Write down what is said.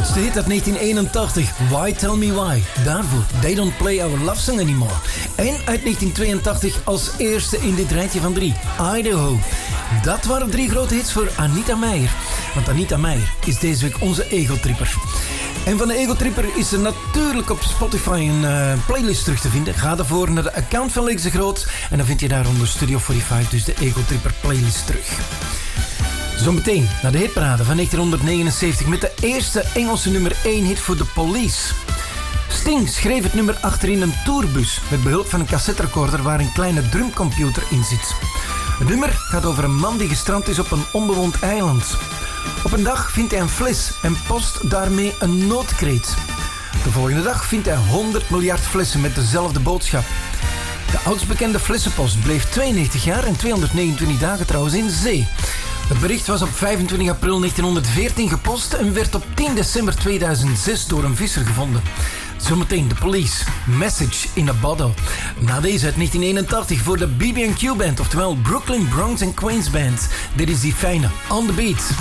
grootste hit uit 1981, Why Tell Me Why. Daarvoor They Don't Play Our Love Song Anymore. En uit 1982 als eerste in dit rijtje van 3, Idaho. Dat waren 3 grote hits voor Anita Meijer. Want Anita Meijer is deze week onze Egotripper. En van de Egotripper is er natuurlijk op Spotify een playlist terug te vinden. Ga daarvoor naar de account van Lex de Groot en dan vind je daar onder Studio 45 dus de Egotripper playlist terug. Zometeen naar de hitparade van 1979 met de eerste Engelse nummer 1 hit voor The Police. Sting schreef het nummer achterin een tourbus met behulp van een cassetterecorder waar een kleine drumcomputer in zit. Het nummer gaat over een man die gestrand is op een onbewoond eiland. Op een dag vindt hij een fles en post daarmee een noodkreet. De volgende dag vindt hij 100 miljard flessen met dezelfde boodschap. De oudst bekende flessenpost bleef 92 jaar en 229 dagen trouwens in zee. Het bericht was op 25 april 1914 gepost en werd op 10 december 2006 door een visser gevonden. Zometeen The Police, Message in a Bottle. Na deze uit 1981 voor de BB&Q Band, oftewel Brooklyn, Bronx en Queens Band. Dit is die fijne On The Beat.